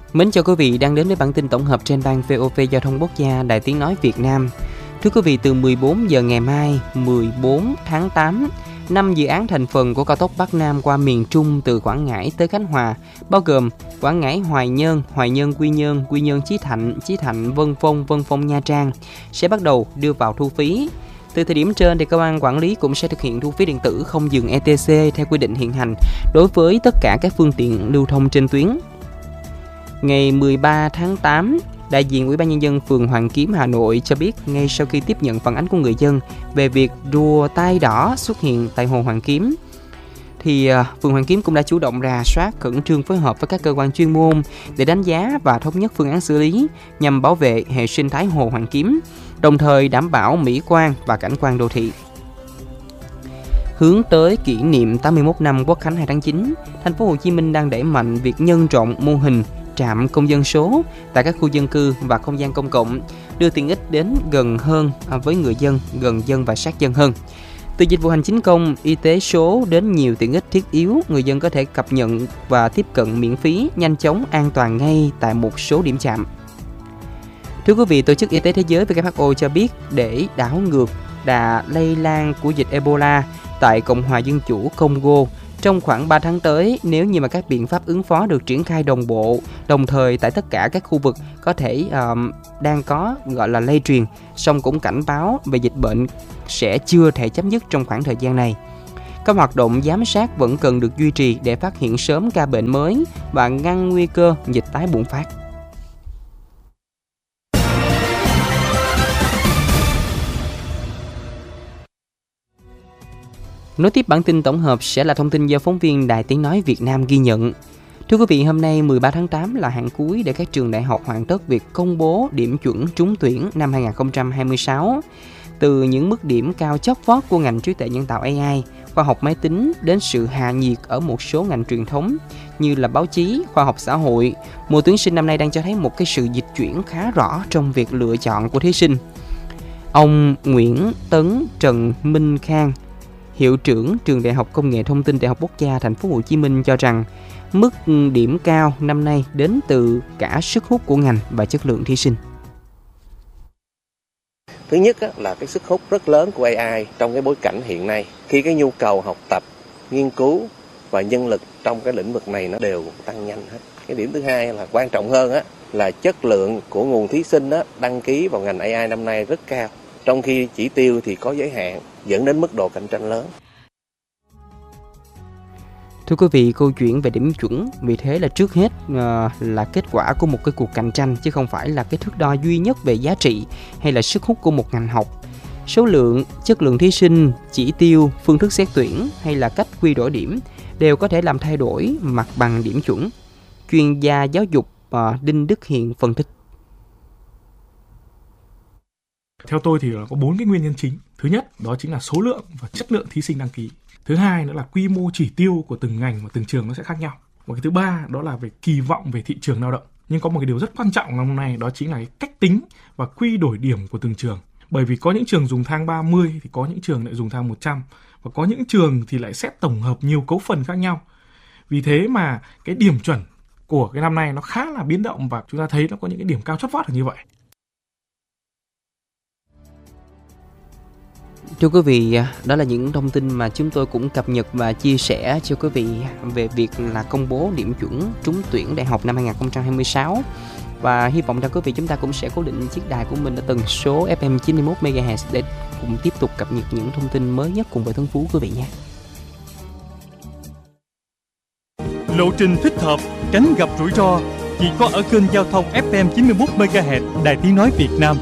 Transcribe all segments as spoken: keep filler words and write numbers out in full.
Mến chào quý vị đang đến với bản tin tổng hợp trên ban vê o vê Giao thông Quốc gia Đài Tiếng nói Việt Nam. Thưa quý vị, từ mười bốn giờ ngày mai mười bốn tháng tám, năm dự án thành phần của cao tốc Bắc Nam qua miền Trung từ Quảng Ngãi tới Khánh Hòa, bao gồm Quảng Ngãi Hoài Nhơn, Hoài Nhơn Quy Nhơn, Quy Nhơn Chí Thạnh, Chí Thạnh Vân Phong, Vân Phong Nha Trang sẽ bắt đầu đưa vào thu phí. Từ thời điểm trên, thì cơ quan quản lý cũng sẽ thực hiện thu phí điện tử không dừng e tê xê theo quy định hiện hành đối với tất cả các phương tiện lưu thông trên tuyến. Ngày mười ba tháng tám, đại diện Ủy ban Nhân dân phường Hoàn Kiếm, Hà Nội cho biết ngay sau khi tiếp nhận phản ánh của người dân về việc rùa tai đỏ xuất hiện tại Hồ Hoàn Kiếm, thì phường Hoàn Kiếm cũng đã chủ động rà soát, khẩn trương phối hợp với các cơ quan chuyên môn để đánh giá và thống nhất phương án xử lý nhằm bảo vệ hệ sinh thái Hồ Hoàn Kiếm, đồng thời đảm bảo mỹ quan và cảnh quan đô thị. Hướng tới kỷ niệm tám mươi mốt năm Quốc khánh hai tháng chín, thành phố Hồ Chí Minh đang đẩy mạnh việc nhân rộng mô hình trạm công dân số tại các khu dân cư và không gian công cộng, đưa tiện ích đến gần hơn với người dân, gần dân và sát dân hơn. Từ dịch vụ hành chính công, y tế số đến nhiều tiện ích thiết yếu, người dân có thể cập nhật và tiếp cận miễn phí, nhanh chóng, an toàn ngay tại một số điểm trạm. Thưa quý vị, Tổ chức Y tế Thế giới W H O cho biết để đảo ngược đà lây lan của dịch Ebola tại Cộng hòa Dân chủ Congo trong khoảng ba tháng tới, nếu như mà các biện pháp ứng phó được triển khai đồng bộ, đồng thời tại tất cả các khu vực có thể um, đang có gọi là lây truyền, song cũng cảnh báo về dịch bệnh sẽ chưa thể chấm dứt trong khoảng thời gian này. Các hoạt động giám sát vẫn cần được duy trì để phát hiện sớm ca bệnh mới và ngăn nguy cơ dịch tái bùng phát. Nối tiếp bản tin tổng hợp sẽ là thông tin do phóng viên Đài Tiếng nói Việt Nam ghi nhận. Thưa quý vị, hôm nay mười ba tháng tám là hạn cuối để các trường đại học hoàn tất việc công bố điểm chuẩn trúng tuyển năm hai không hai sáu. Từ những mức điểm cao chót vót của ngành trí tuệ nhân tạo a i, khoa học máy tính đến sự hạ nhiệt ở một số ngành truyền thống như là báo chí, khoa học xã hội, mùa tuyển sinh năm nay đang cho thấy một cái sự dịch chuyển khá rõ trong việc lựa chọn của thí sinh. Ông Nguyễn Tấn Trần Minh Khang, Hiệu trưởng Trường Đại học Công nghệ Thông tin Đại học Quốc gia Thành phố Hồ Chí Minh cho rằng mức điểm cao năm nay đến từ cả sức hút của ngành và chất lượng thí sinh. Thứ nhất là cái sức hút rất lớn của a i trong cái bối cảnh hiện nay, khi cái nhu cầu học tập, nghiên cứu và nhân lực trong cái lĩnh vực này nó đều tăng nhanh hết. Cái điểm thứ hai là quan trọng hơn á, là chất lượng của nguồn thí sinh á, đăng ký vào ngành a i năm nay rất cao, trong khi chỉ tiêu thì có giới hạn, dẫn đến mức độ cạnh tranh lớn. Thưa quý vị, câu chuyện về điểm chuẩn vì thế là trước hết uh, là kết quả của một cái cuộc cạnh tranh, chứ không phải là cái thước đo duy nhất về giá trị hay là sức hút của một ngành học. Số lượng, chất lượng thí sinh, chỉ tiêu, phương thức xét tuyển hay là cách quy đổi điểm đều có thể làm thay đổi mặt bằng điểm chuẩn. Chuyên gia giáo dục uh, Đinh Đức Hiền phân tích. Theo tôi thì có bốn cái nguyên nhân chính. Thứ nhất, đó chính là số lượng và chất lượng thí sinh đăng ký. Thứ hai nữa là quy mô chỉ tiêu của từng ngành và từng trường nó sẽ khác nhau. Và cái thứ ba đó là về kỳ vọng về thị trường lao động. Nhưng có một cái điều rất quan trọng năm nay, đó chính là cái cách tính và quy đổi điểm của từng trường. Bởi vì có những trường dùng thang ba mươi thì có những trường lại dùng thang một trăm, và có những trường thì lại xét tổng hợp nhiều cấu phần khác nhau. Vì thế mà cái điểm chuẩn của cái năm nay nó khá là biến động, và chúng ta thấy nó có những cái điểm cao chót vót là như vậy. Thưa quý vị, đó là những thông tin mà chúng tôi cũng cập nhật và chia sẻ cho quý vị về việc là công bố điểm chuẩn trúng tuyển đại học năm hai không hai sáu. Và hy vọng rằng quý vị chúng ta cũng sẽ cố định chiếc đài của mình ở tần số ép em chín mươi mốt mê ga héc để cùng tiếp tục cập nhật những thông tin mới nhất cùng với Tuấn Phú quý vị nhé. Lộ trình thích hợp, tránh gặp rủi ro chỉ có ở kênh giao thông ép em chín mươi mốt mê ga héc Đài Tiếng nói Việt Nam.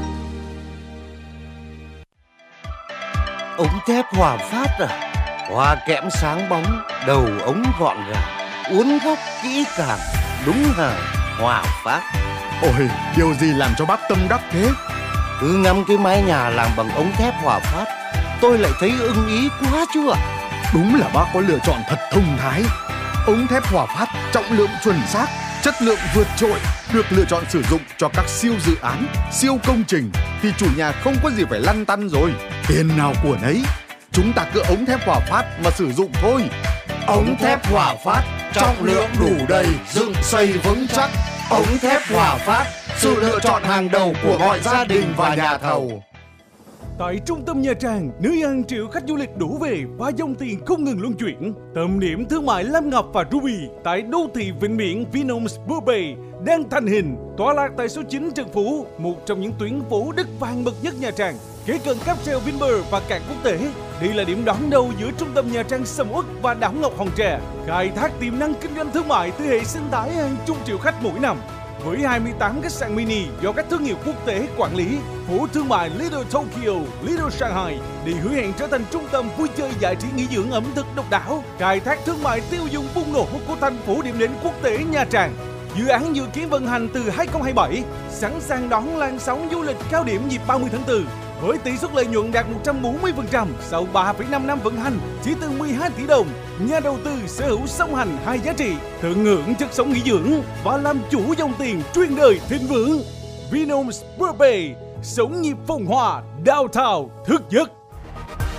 Ống thép Hòa Phát à? Hoa kẽm sáng bóng, đầu ống gọn gàng, uốn góc kỹ càng, đúng hàng Hòa Phát. Ôi, điều gì làm cho bác tâm đắc thế? Cứ ngắm cái mái nhà làm bằng ống thép Hòa Phát, tôi lại thấy ưng ý quá chứ ạ. Đúng là bác có lựa chọn thật thông thái. Ống thép Hòa Phát trọng lượng chuẩn xác, chất lượng vượt trội, được lựa chọn sử dụng cho các siêu dự án, siêu công trình thì chủ nhà không có gì phải lăn tăn rồi. Tiền nào của nấy, chúng ta cứ ống thép Hòa Phát mà sử dụng thôi. Ống thép Hòa Phát, trọng lượng đủ đầy, dựng xây vững chắc. Ống thép Hòa Phát, sự lựa chọn hàng đầu của mọi gia đình và nhà thầu. Tại trung tâm Nha Trang, nơi hàng triệu khách du lịch đổ về và dòng tiền không ngừng luân chuyển. Tâm điểm thương mại Lam Ngọc và Ruby tại đô thị vịnh biển Vinhomes Bourbay đang thành hình, tọa lạc tại số chín Trần Phú, một trong những tuyến phố đất vàng bậc nhất Nha Trang, kế cận cáp treo Vinpearl và cảng quốc tế. Đây là điểm đón đầu giữa trung tâm Nha Trang sầm uất và đảo Ngọc Hòn Trà, khai thác tiềm năng kinh doanh thương mại từ hệ sinh thái hàng chục triệu khách mỗi năm. Với hai mươi tám khách sạn mini do các thương hiệu quốc tế quản lý, phố thương mại Little Tokyo, Little Shanghai để hứa hẹn trở thành trung tâm vui chơi giải trí nghỉ dưỡng ẩm thực độc đáo, khai thác thương mại tiêu dùng bùng nổ của thành phố điểm đến quốc tế Nha Trang. Dự án dự kiến vận hành từ hai không hai bảy, sẵn sàng đón làn sóng du lịch cao điểm dịp ba mươi tháng tư. Với tỷ suất lợi nhuận đạt một trăm bốn mươi phần trăm sau ba phẩy năm năm vận hành, chỉ từ mười hai tỷ đồng, nhà đầu tư sở hữu song hành hai giá trị, tận hưởng chất sống nghỉ dưỡng và làm chủ dòng tiền truyền đời thịnh vượng. Vinhomes Bourbay, sống nhịp phồn hoa, downtown thức giấc.